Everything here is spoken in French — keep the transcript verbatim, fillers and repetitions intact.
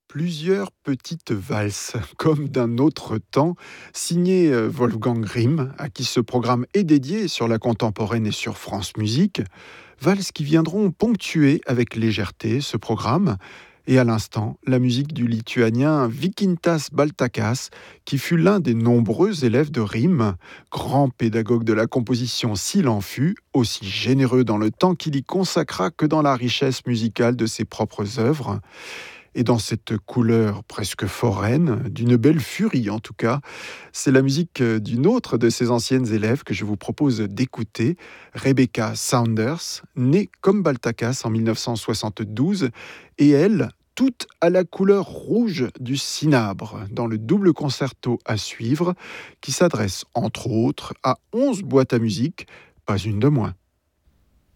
Plusieurs petites valses, comme d'un autre temps, signées euh, Wolfgang Grimm, à qui ce programme est dédié sur la contemporaine et sur France Musique. Valses qui viendront ponctuer avec légèreté ce programme. Et à l'instant, la musique du lituanien Vykintas Baltakas, qui fut l'un des nombreux élèves de Grimm, grand pédagogue de la composition s'il en fut, aussi généreux dans le temps qu'il y consacra que dans la richesse musicale de ses propres œuvres. Et dans cette couleur presque foraine, d'une belle furie en tout cas, c'est la musique d'une autre de ses anciennes élèves que je vous propose d'écouter, Rebecca Saunders, née comme Baltakas en mille neuf cent soixante-douze, et elle, toute à la couleur rouge du cinabre, dans le double concerto à suivre, qui s'adresse entre autres à onze boîtes à musique, pas une de moins.